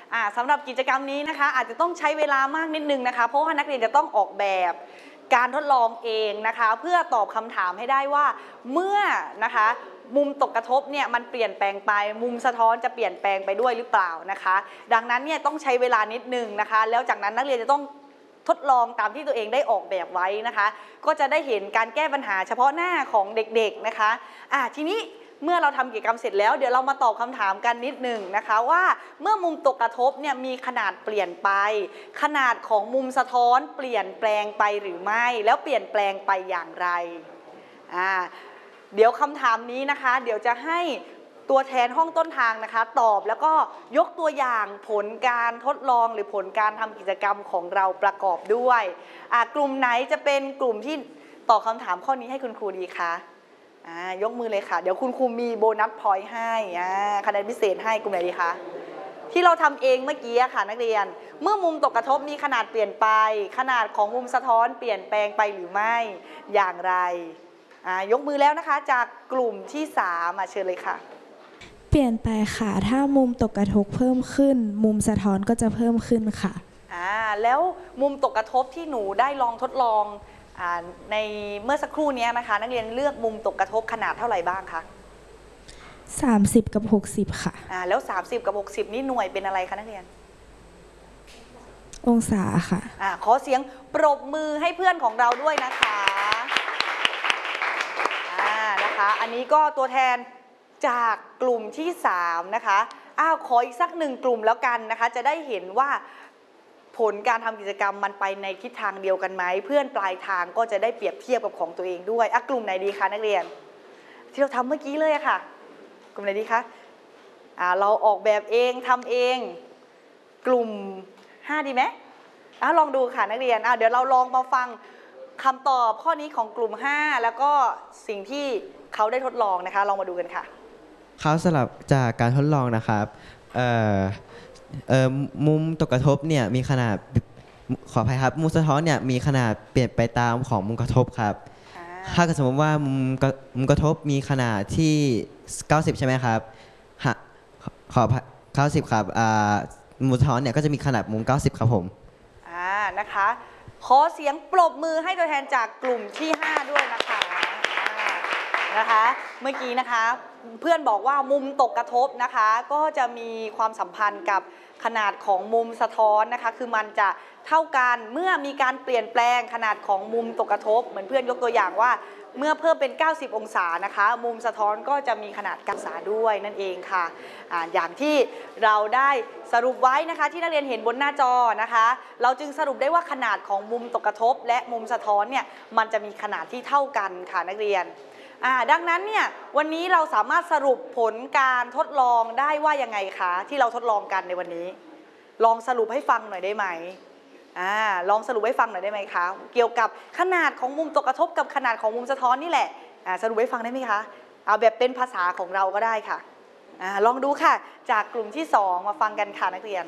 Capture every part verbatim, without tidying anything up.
อ่าสำหรับกิจกรรมนี้นะคะอาจจะต้องใช้เวลามากนิดนึงนะคะเพราะว่านักเรียนจะต้องออกแบบการทดลองเองนะคะเพื่อตอบคำถามให้ได้ว่าเมื่อนะคะมุมตกกระทบเนี่ยมันเปลี่ยนแปลงไปมุมสะท้อนจะเปลี่ยนแปลงไปด้วยหรือเปล่านะคะดังนั้นเนี่ยต้องใช้เวลานิดนึงนะคะแล้วจากนั้นนักเรียนจะต้องทดลองตามที่ตัวเองได้ออกแบบไว้นะคะก็จะได้เห็นการแก้ปัญหาเฉพาะหน้าของเด็กๆนะคะอ่าทีนี้เมื่อเราทำกิจกรรมเสร็จแล้วเดี๋ยวเรามาตอบคำถามกันนิดหนึ่งนะคะว่าเมื่อมุมตกกระทบเนี่ยมีขนาดเปลี่ยนไปขนาดของมุมสะท้อนเปลี่ยนแปลงไปหรือไม่แล้วเปลี่ยนแปลงไปอย่างไรอ่าเดี๋ยวคำถามนี้นะคะเดี๋ยวจะให้ตัวแทนห้องต้นทางนะคะตอบแล้วก็ยกตัวอย่างผลการทดลองหรือผลการทำกิจกรรมของเราประกอบด้วยอ่ากลุ่มไหนจะเป็นกลุ่มที่ตอบคำถามข้อนี้ให้คุณครูดีคะยกมือเลยค่ะเดี๋ยวคุณครูมีโบนัสพอยต์ให้คะแนนพิเศษให้กลุ่มไหนดีคะที่เราทำเองเมื่อกี้ค่ะนักเรียนเมื่อมุมตกกระทบมีขนาดเปลี่ยนไปขนาดของมุมสะท้อนเปลี่ยนแปลงไปหรือไม่อย่างไรยกมือแล้วนะคะจากกลุ่มที่สามมาเชิญเลยค่ะเปลี่ยนไปค่ะถ้ามุมตกกระทบเพิ่มขึ้นมุมสะท้อนก็จะเพิ่มขึ้นค่ะอ่าแล้วมุมตกกระทบที่หนูได้ลองทดลองในเมื่อสักครู่นี้นะคะนักเรียนเลือกมุมตกกระทบขนาดเท่าไหร่บ้างคะสามสิบกับหกสิบค่ะอ่าแล้วสามสิบกับหกสิบนี่หน่วยเป็นอะไรคะนักเรียนองศาค่ะอ่าขอเสียงปรบมือให้เพื่อนของเราด้วยนะคะอ่านะคะอันนี้ก็ตัวแทนจากกลุ่มที่สามนะคะอ้าวขออีกสักหนึ่งกลุ่มแล้วกันนะคะจะได้เห็นว่าผลการทำกิจกรรมมันไปในทิศทางเดียวกันไหมเพื่อนปลายทางก็จะได้เปรียบเทียบกับของตัวเองด้วยอ่ะกลุ่มไหนดีคะนักเรียนที่เราทำเมื่อกี้เลยอะค่ะกลุ่มไหนดีคะอ่าเราออกแบบเองทำเองกลุ่มห้าดีไหมอ่ะลองดูค่ะนักเรียนอ่ะเดี๋ยวเราลองมาฟังคำตอบข้อนี้ของกลุ่มห้าแล้วก็สิ่งที่เขาได้ทดลองนะคะลองมาดูกันค่ะเขาสลับจากการทดลองนะครับเอ่อเอ่อมุมตกกระทบเนี่ยมีขนาดขออภัยครับมุมสะท้อนเนี่ยมีขนาดเปลี่ยนไปตามของมุมกระทบครับถ้าสมมติว่ามุมมุมกระทบมีขนาดที่เก้าสิบใช่ไหมครับขอเก้าสิบครับมุมสะท้อนเนี่ยก็จะมีขนาดมุมเก้าสิบครับผมอ่านะคะขอเสียงปรบมือให้ตัวแทนจากกลุ่มที่ห้าด้วยนะคะนะคะเมื่อกี้นะคะเพื่อนบอกว่ามุมตกกระทบนะคะก็จะมีความสัมพันธ์กับขนาดของมุมสะท้อนนะคะคือมันจะเท่ากันเมื่อมีการเปลี่ยนแปลงขนาดของมุมตกกระทบเหมือนเพื่อนยกตัวอย่างว่าเมื่อเพิ่มเป็นเก้าสิบองศานะคะมุมสะท้อนก็จะมีขนาดเก้าองศาด้วยนั่นเองค่ะ อ, อย่างที่เราได้สรุปไว้นะคะที่นักเรียนเห็นบนหน้าจอนะคะเราจึงสรุปได้ว่าขนาดของมุมตกกระทบและมุมสะท้อนเนี่ยมันจะมีขนาดที่เท่ากันค่ะนักเรียนดังนั้นเนี่ยวันนี้เราสามารถสรุปผลการทดลองได้ว่ายังไงคะที่เราทดลองกันในวันนี้ลองสรุปให้ฟังหน่อยได้ไหมอ่าลองสรุปให้ฟังหน่อยได้ไหมคะเกี่ยวกับขนาดของมุมตกกระทบกับขนาดของมุมสะท้อนนี่แหละอ่าสรุปให้ฟังได้ไหมคะเอาแบบเป็นภาษาของเราก็ได้ค่ะอ่าลองดูค่ะจากกลุ่มที่สองมาฟังกันค่ะนักเรียน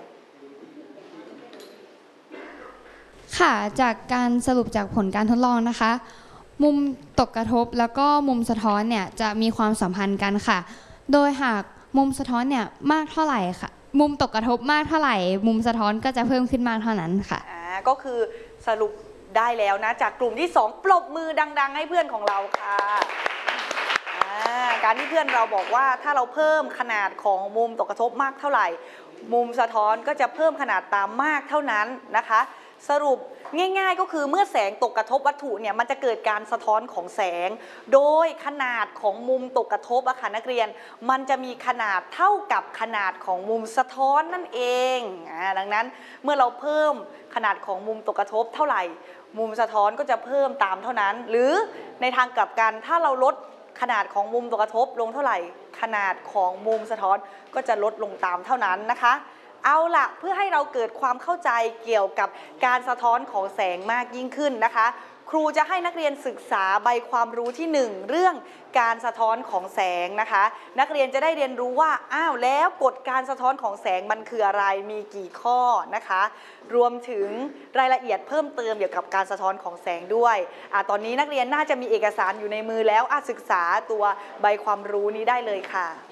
ค่ะจากการสรุปจากผลการทดลองนะคะมุมตกกระทบแล้วก็มุมสะท้อนเนี่ยจะมีความสัมพันธ์กันค่ะโดยหากมุมสะท้อนเนี่ยมากเท่าไหร่ค่ะมุมตกกระทบมากเท่าไหร่มุมสะท้อนก็จะเพิ่มขึ้นมากเท่านั้นค่ะอ่าก็คือสรุปได้แล้วนะจากกลุ่มที่สองปรบมือดังๆให้เพื่อนของเราค่ะการที่เพื่อนเราบอกว่าถ้าเราเพิ่มขนาดของมุมตกกระทบมากเท่าไหร่มุมสะท้อนก็จะเพิ่มขนาดตามมากเท่านั้นนะคะสรุปง่ายๆก็คือเมื่อแสงตกกระทบวัตถุเนี่ยมันจะเกิดการสะท้อนของแสงโดยขนาดของมุมตกกระทบอะค่ะนักเรียนมันจะมีขนาดเท่ากับขนาดของมุมสะท้อนนั่นเองอ่าดังนั้นเมื่อเราเพิ่มขนาดของมุมตกกระทบเท่าไหร่มุมสะท้อนก็จะเพิ่มตามเท่านั้นหรือในทางกลับกันถ้าเราลดขนาดของมุมตกกระทบลงเท่าไหร่ขนาดของมุมสะท้อนก็จะลดลงตามเท่านั้นนะคะเอาล่ะเพื่อให้เราเกิดความเข้าใจเกี่ยวกับการสะท้อนของแสงมากยิ่งขึ้นนะคะครูจะให้นักเรียนศึกษาใบความรู้ที่หนึ่งเรื่องการสะท้อนของแสงนะคะนักเรียนจะได้เรียนรู้ว่าอ้าวแล้วกฎการสะท้อนของแสงมันคืออะไรมีกี่ข้อนะคะรวมถึงรายละเอียดเพิ่มเติมเกี่ยวกับการสะท้อนของแสงด้วยอ่ะตอนนี้นักเรียนน่าจะมีเอกสารอยู่ในมือแล้วอ่ะศึกษาตัวใบความรู้นี้ได้เลยค่ะ